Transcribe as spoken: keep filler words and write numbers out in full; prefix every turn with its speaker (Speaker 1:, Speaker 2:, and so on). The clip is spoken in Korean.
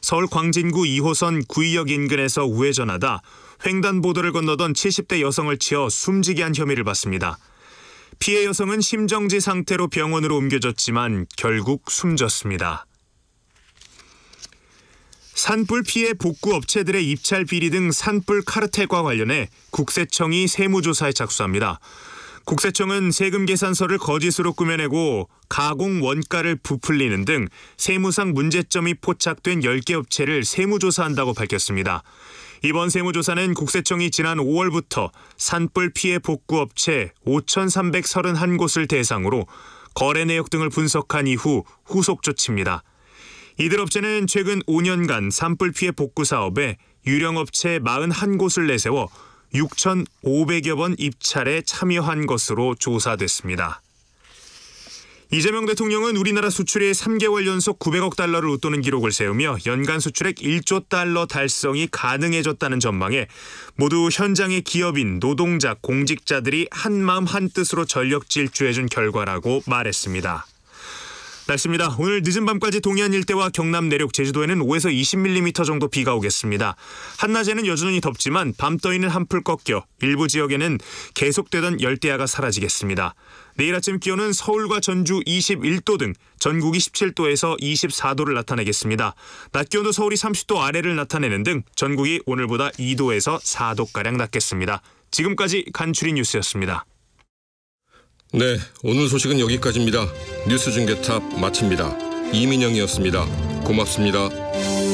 Speaker 1: 서울 광진구 이 호선 구의역 인근에서 우회전하다 횡단보도를 건너던 칠십 대 여성을 치어 숨지게 한 혐의를 받습니다. 피해 여성은 심정지 상태로 병원으로 옮겨졌지만 결국 숨졌습니다. 산불 피해 복구 업체들의 입찰 비리 등 산불 카르텔과 관련해 국세청이 세무조사에 착수합니다. 국세청은 세금 계산서를 거짓으로 꾸며내고 가공 원가를 부풀리는 등 세무상 문제점이 포착된 열 개 업체를 세무조사한다고 밝혔습니다. 이번 세무조사는 국세청이 지난 오월부터 산불 피해 복구 업체 오천삼백삼십일 곳을 대상으로 거래 내역 등을 분석한 이후 후속 조치입니다. 이들 업체는 최근 오 년간 산불 피해 복구 사업에 유령업체 사십일 곳을 내세워 육천오백여 번 입찰에 참여한 것으로 조사됐습니다. 이재명 대통령은 우리나라 수출이 삼 개월 연속 구백억 달러를 웃도는 기록을 세우며 연간 수출액 일조 달러 달성이 가능해졌다는 전망에 모두 현장의 기업인, 노동자, 공직자들이 한마음 한뜻으로 전력 질주해준 결과라고 말했습니다. 날씨입니다. 오늘 늦은 밤까지 동해안 일대와 경남 내륙, 제주도에는 오에서 이십 밀리미터 정도 비가 오겠습니다. 한낮에는 여전히 덥지만 밤더위는 한풀 꺾여 일부 지역에는 계속되던 열대야가 사라지겠습니다. 내일 아침 기온은 서울과 전주 이십일 도 등 전국이 십칠 도에서 이십사 도를 나타내겠습니다. 낮 기온도 서울이 삼십 도 아래를 나타내는 등 전국이 오늘보다 이 도에서 사 도가량 낮겠습니다. 지금까지 간추린 뉴스였습니다.
Speaker 2: 네, 오늘 소식은 여기까지입니다. 뉴스 중계탑 마칩니다. 이민영이었습니다. 고맙습니다.